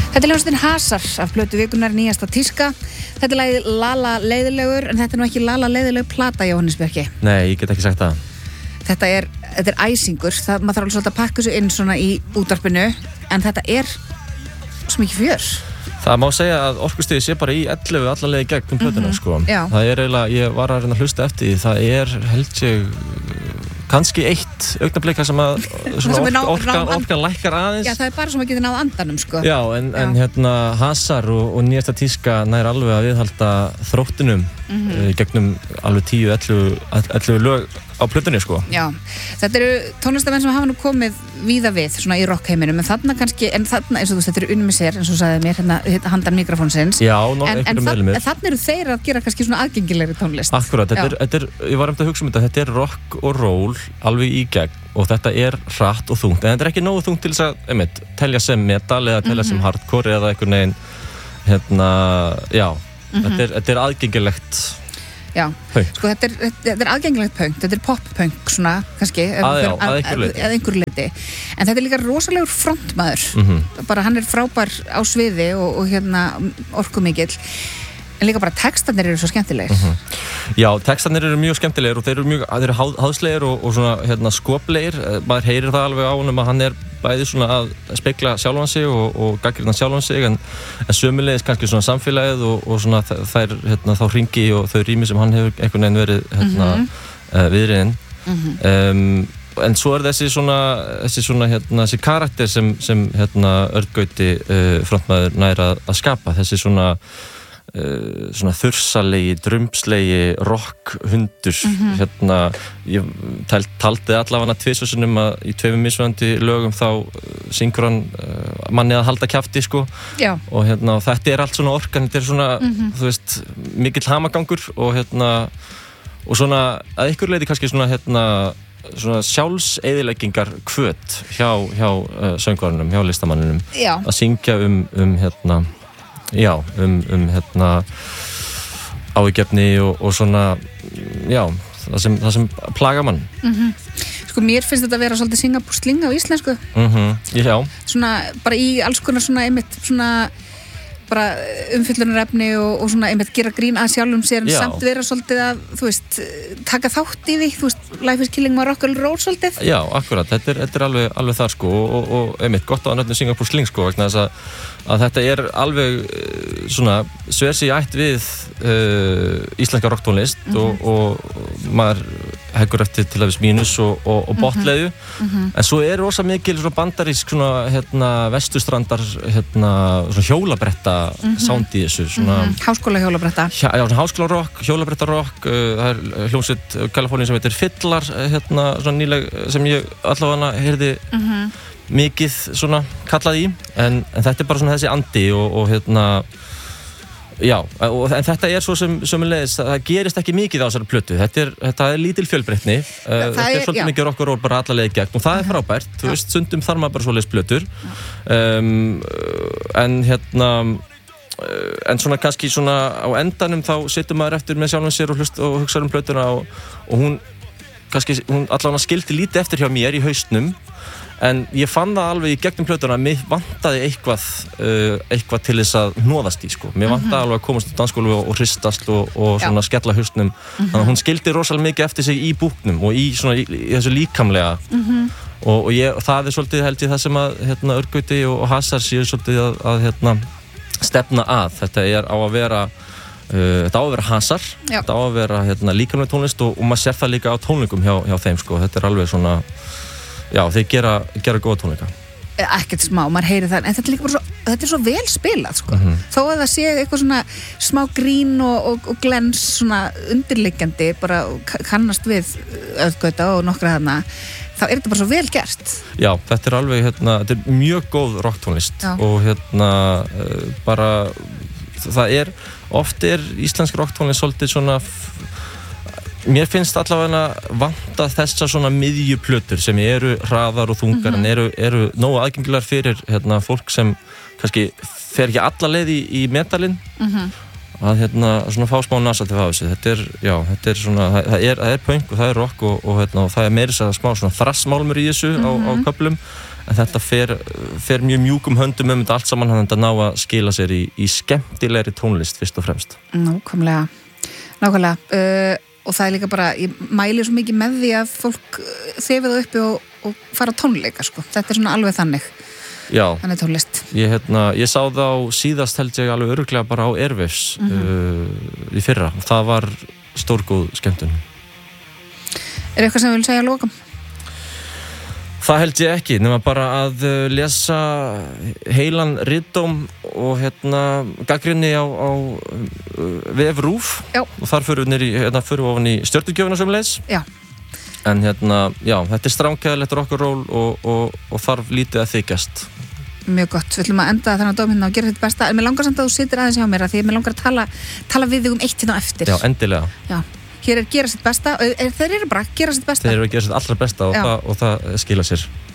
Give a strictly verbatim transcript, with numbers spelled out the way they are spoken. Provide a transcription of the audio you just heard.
Þetta er hljómsveitin Hasar af plötu vikunnar Nýjasta tíska. Þetta er lagið Lala leiðilegur, en þetta er nú ekki Lala leiðileg plata, Jóhannes Bjarki. Nei, ég get ekki sagt það. Þetta er, þetta er æsingur, það, maður þarf alveg svolítið að pakka þessu inn svona í útvarpinu, en þetta er svo mikið fjör. Það má segja að orkustigið sé bara í ellefu alla leið gegn um plötuna, mm-hmm. sko. Já. Það er eiginlega, ég var að reyna að hlusta eftir því, það er held ég kannski eitt augnablika sem að svona ná, orkan, ná, orkan lækkar aðeins. Já, það er bara sem að geta náð andanum, sko. Já, en, en hérna Hasar og, og Nýjasta tíska nær alveg að viðhalda þróttinum mm-hmm. uh, gegnum alveg tíu, ellefu lög á plötunni, sko. Já, þetta eru tónlistamenn sem hafa nú komið víða við, svona í rockheiminum, en þarna kannski, en þarna, eins og þú veist, þetta eru Unni með sér, eins og sagði mér, hérna, handan mikrofónsins. Já, ná, en, en þarna, þarna eru þeir að gera kannski svona aðgengilegri tónlist. Akkurat, þetta er, þetta er, ég var um þetta að hugsa um þetta, þetta er rock og roll alveg í gegn og þetta er hratt og þungt, en þetta er ekki nógu þungt til þess að, einmitt, telja sem metal eða telja mm-hmm. sem hardcore eða einhvern veginn, hérna, já, mm-hmm. þetta er, þetta er aðgengilegt. Já, punk. Sko þetta er, þetta er aðgengilegt punk, þetta er pop-punk svona, kannski, að, já, að einhver leiti. Að einhver leiti. En þetta er líka rosalegur frontmaður, mm-hmm. bara hann er frábær á sviði og, og hérna orkumikill, en líka bara textarnir eru svo skemmtilegir. Mm-hmm. Já, textarnir eru mjög skemmtilegir og þeir eru mjög, þeir eru háð, háðslegir og, og svona hérna skoplegir, maður heyrir það alveg á honum að hann er bæði svona að spegla sjálfan sig og, og gagnrýna sjálfan sig en, en sömulegis kannski svona samfélagið og, og svona þær hérna þá hringi og þau rými sem hann hefur einhvern veginn verið hérna mm-hmm. uh, viðriðinn mm-hmm. um, en svo er þessi svona þessi svona hérna þessi karakter sem, sem hérna Örn Gauti uh, frontmaður nær að, að skapa þessi svona Uh, svona þursalegi, drumbslegi rockhundur mm-hmm. hérna, ég tal, taldi allavega tvisvarsinnum að í tveimur mismunandi lögum þá uh, syngur hann uh, manni að halda kjafti sko Já. og hérna og þetta er allt svona orkan, þetta er svona mm-hmm. þú veist, mikill hamagangur og hérna og svona að ykkur leiti kannski svona hérna svona sjálfseyðileggingar hvöt hjá, hjá uh, söngvarunum, hjá listamanninum Já. Að syngja um, um hérna Já, um, um hérna áhyggjefni og, og svona, já, það sem, það sem plagar mann. Mm-hmm. Sko, mér finnst þetta að vera svolítið singapúrsling á íslensku. Mm-hmm. Já. Svona, bara í alls konar svona, einmitt, svona, bara umfyllunarefni og, og svona, einmitt, gera grín að sjálfum sér en já. Samt vera svolítið að, þú veist, taka þátt í því, þú veist, life is killing my rock and roll svolítið. Já, akkurat, þetta er, þetta er alveg, alveg þar, sko, og, og, og einmitt, gott á að nöfnum singapúrsling, sko, vegna þess að að þetta er alveg svona sver sig í ætt við uh, íslenska rocktónlist mm-hmm. og, og maður heggur eftir til dæmis Mínus og, og, og Botleðu mm-hmm. en svo er rosa mikil svona bandarísk svona hérna vesturstrandar hérna svona hjólabretta mm-hmm. sound í þessu svona mm-hmm. háskóla hjólabretta já, svona háskóla rock, hjólabretta rock uh, það er hljómsveit Kaliforníu sem heitir Fiddlar hérna svona nýleg sem ég allavega heyrði mm-hmm. mikið svona kallað í en, en þetta er bara svona þessi andi og, og hérna já, og, en þetta er svo sem sömuleiðis, það gerist ekki mikið á þessari plötu þetta er, þetta er lítil fjölbreytni uh, þetta er, er svolítið já. Mikið rock og roll bara alla leið gegn og það er frábært, já. Þú veist, stundum þarf maður bara svoleiðis plötur um, en hérna en svona kannski svona á endanum þá situr maður eftir með sjálfum sér og, hlust, og hugsa um plötuna og, og hún kannski, hún allavega skildi lítið eftir hjá mér í haustnum en ég fann það alveg í gegnum plötuna að mér vantaði eitthvað uh, eitthvað til þess að hnoðast í sko. Mér vantaði mm-hmm. alveg að komast í dansskólu og, og hristast og, og svona skella hausnum mm-hmm. þannig að hún skildi rosalega mikið eftir sig í búknum og í, svona, í, í þessu líkamlega mm-hmm. og, og, ég, og það er svolítið held ég það sem að hérna, Örn Gauti og, og Hasar séu svolítið að, að hérna, stefna að þetta er á að vera uh, þetta á að vera Hasar Já. Þetta á að vera hérna, líkamlega tónlist og, og maður sér það líka á tónleikum hjá, hjá þeim sko. Þetta er alveg svona Já, þeir gera, gera góða tónleika. Ekkert smá, maður heyri það, en þetta er líka bara svo, þetta er svo vel spilað, sko. Mm-hmm. Þó að það sé eitthvað svona smá grín og, og, og glens svona undirliggjandi, bara kannast við Örn Gauta og nokkra þarna, þá er þetta bara svo vel gert. Já, þetta er alveg, hérna, þetta er mjög góð rocktónlist og hérna, bara, það er, oft er íslensk rocktónlist svolítið svona mér finnst allavega vanta þessa svona miðjuplötur sem eru hraðar og þungar mm-hmm. en eru, eru nógu aðgengilegar fyrir hérna, fólk sem kannski fer ekki alla leið í, í metalinn mm-hmm. að hérna svona fá smá nasa til það þetta er, já, þetta er svona það, það, er, það er punk og það er rock og, og, hérna, og það er meira þess að smá svona þrassmálmur í þessu mm-hmm. á, á köflum en þetta fer, fer mjög mjúkum höndum um þetta allt saman, þannig að ná að skila sér í, í skemmtilegri tónlist fyrst og fremst. Nákvæmlega, nákvæmlega uh, og það er líka bara, ég mæli svo mikið með því að fólk þefið það uppi og, og fara á tónleika sko, þetta er svona alveg þannig. Já, þannig tónlist. Ég, hérna, ég sá þá síðast held ég alveg örugglega bara á Airwaves mm-hmm. uh, í fyrra og það var stórgóð skemmtun. Er eitthvað sem við viljum segja að lokum? Það held ég ekki, nema bara að lesa heilan ritdóm og hérna gagnrýni á, á vef RÚV og þar fyrir við, í, hérna, fyrir við ofan í stjörnugjöfuna sömuleiðis. Já. En hérna, já, þetta er strángkæðilegt rock'n'roll og, og, og þarf lítið að þykjast. Mjög gott, við ætlum að enda þennan dóm hérna og gera þetta besta, en mér langar samt að þú sitir aðeins hjá mér að því mér langar að tala, tala við þig um eitt hérna eftir. Já, endilega. Já, hér er gera sitt besta, þeir eru bara gera sitt besta. Þeir eru að gera sitt allra besta og það, og það skila sér.